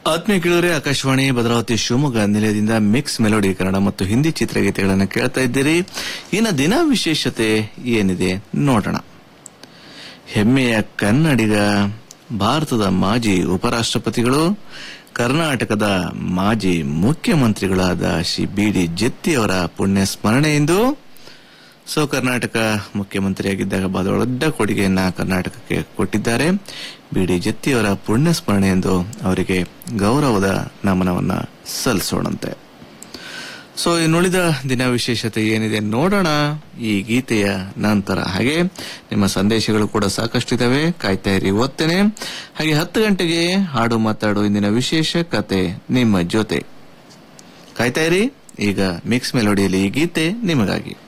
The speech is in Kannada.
ಆತ್ಮೀಯ ಕೇಳಿದರೆ ಆಕಾಶವಾಣಿ ಭದ್ರಾವತಿ ಶಿವಮೊಗ್ಗ ನಿಲಯದಿಂದ ಮಿಕ್ಸ್ ಮೆಲೋಡಿ ಕನ್ನಡ ಮತ್ತು ಹಿಂದಿ ಚಿತ್ರಗೀತೆಗಳನ್ನು ಕೇಳ್ತಾ ಇದ್ದೀರಿ. ಇನ್ನು ದಿನ ವಿಶೇಷತೆ ಏನಿದೆ ನೋಡೋಣ. ಹೆಮ್ಮೆಯ ಕನ್ನಡಿಗ, ಭಾರತದ ಮಾಜಿ ಉಪರಾಷ್ಟ್ರಪತಿಗಳು, ಕರ್ನಾಟಕದ ಮಾಜಿ ಮುಖ್ಯಮಂತ್ರಿಗಳಾದ ಶ್ರೀ ಬಿ.ಡಿ. ಜತ್ತಿ ಅವರ ಪುಣ್ಯ ಸ್ಮರಣೆ ಇಂದು. ಕರ್ನಾಟಕ ಮುಖ್ಯಮಂತ್ರಿಯಾಗಿದ್ದಾಗ ಬಹಳ ದೊಡ್ಡ ಕೊಡುಗೆಯನ್ನ ಕರ್ನಾಟಕಕ್ಕೆ ಕೊಟ್ಟಿದ್ದಾರೆ. ಬಿ.ಡಿ. ಜತ್ತಿ ಅವರ ಪುಣ್ಯ ಸ್ಮರಣೆ ಎಂದು ಅವರಿಗೆ ಗೌರವದ ನಮನವನ್ನ ಸಲ್ಲಿಸೋಣಂತೆ. ಇನ್ನುಳಿದ ದಿನ ವಿಶೇಷತೆ ಏನಿದೆ ನೋಡೋಣ ಈ ಗೀತೆಯ ನಂತರ. ಹಾಗೆ ನಿಮ್ಮ ಸಂದೇಶಗಳು ಕೂಡ ಸಾಕಷ್ಟಿದ್ದಾವೆ, ಕಾಯ್ತಾ ಇರಿ, ಓದ್ತೇನೆ. ಹಾಗೆ 10 ಗಂಟೆಗೆ ಹಾಡು ಮಾತಾಡು ಇಂದಿನ ವಿಶೇಷ ಕತೆ ನಿಮ್ಮ ಜೊತೆ. ಕಾಯ್ತಾ ಇರಿ. ಈಗ ಮಿಕ್ಸ್ ಮೆಲೋಡಿಯಲ್ಲಿ ಈ ಗೀತೆ ನಿಮಗಾಗಿ.